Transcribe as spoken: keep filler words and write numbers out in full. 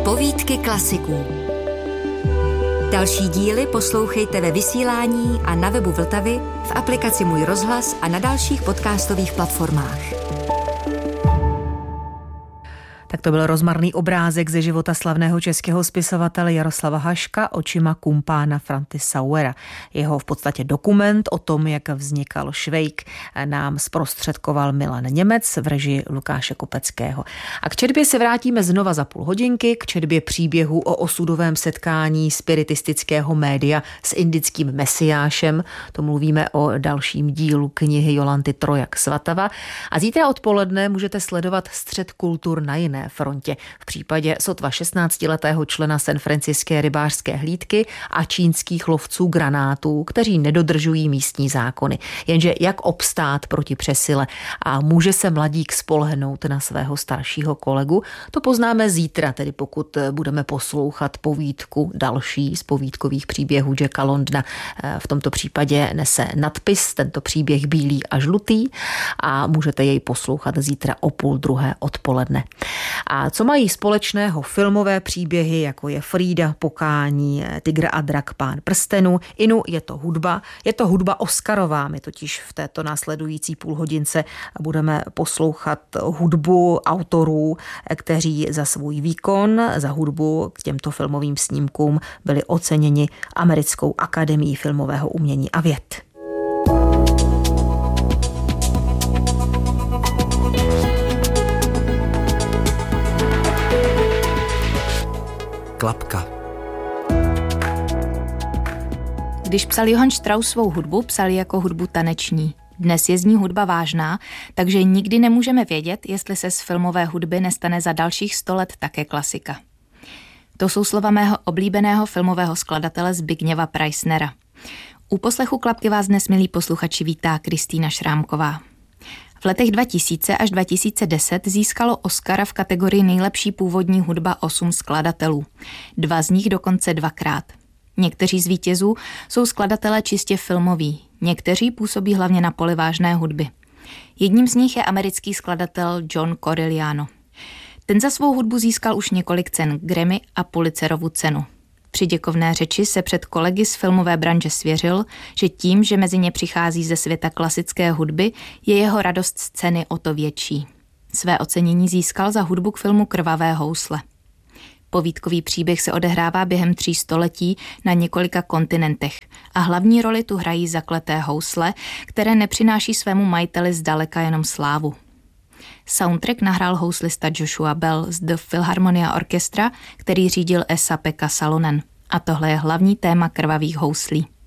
Povídky klasiků. Další díly poslouchejte ve vysílání a na webu Vltavy, v aplikaci Můj rozhlas a na dalších podcastových platformách. Tak to byl rozmarný obrázek ze života slavného českého spisovatele Jaroslava Haška očima kumpána Franty Sauera. Jeho v podstatě dokument o tom, jak vznikal Švejk, nám zprostředkoval Milan Němec v režii Lukáše Kopeckého. A k četbě se vrátíme znova za půl hodinky, k četbě příběhu o osudovém setkání spiritistického média s indickým mesiášem. To mluvíme o dalším dílu knihy Jolanty Trojak-Svatava. A zítra odpoledne můžete sledovat Střed kultur na jiné frontě. V případě sotva šestnáctiletého člena sanfranciské rybářské hlídky a čínských lovců granátů, kteří nedodržují místní zákony. Jenže jak obstát proti přesile a může se mladík spolehnout na svého staršího kolegu, to poznáme zítra, tedy pokud budeme poslouchat povídku další z povídkových příběhů Jacka Londona. V tomto případě nese nadpis tento příběh bílý a žlutý a můžete jej poslouchat zítra o půl druhé odpoledne. A co mají společného filmové příběhy, jako je Frida, Pokání, Tygr a drak, Pán prstenů? Inu, je to hudba. Je to hudba Oscarová. My totiž v této následující půlhodince budeme poslouchat hudbu autorů, kteří za svůj výkon, za hudbu k těmto filmovým snímkům byli oceněni Americkou akademií filmového umění a věd. Klapka. Když psal Johann Strauss svou hudbu, psal jako hudbu taneční. Dnes je z ní hudba vážná, takže nikdy nemůžeme vědět, jestli se z filmové hudby nestane za dalších sto let také klasika. To jsou slova mého oblíbeného filmového skladatele Zbigněva Preissnera. U poslechu Klapky vás dnes, milí posluchači, vítá Kristýna Šrámková. V letech dva tisíce až dva tisíce deset získalo Oscara v kategorii nejlepší původní hudba osm skladatelů. Dva z nich dokonce dvakrát. Někteří z vítězů jsou skladatelé čistě filmoví, někteří působí hlavně na poli vážné hudby. Jedním z nich je americký skladatel John Corigliano. Ten za svou hudbu získal už několik cen Grammy a Pulitzerovu cenu. Při děkovné řeči se před kolegy z filmové branže svěřil, že tím, že mezi ně přichází ze světa klasické hudby, je jeho radost z ceny o to větší. Své ocenění získal za hudbu k filmu Krvavé housle. Povídkový příběh se odehrává během tří století na několika kontinentech a hlavní roli tu hrají zakleté housle, které nepřináší svému majiteli zdaleka jenom slávu. Soundtrack nahrál houslista Joshua Bell z The Philharmonia Orchestra, který řídil Esa-Pekka Salonen. A tohle je hlavní téma Krvavých houslí.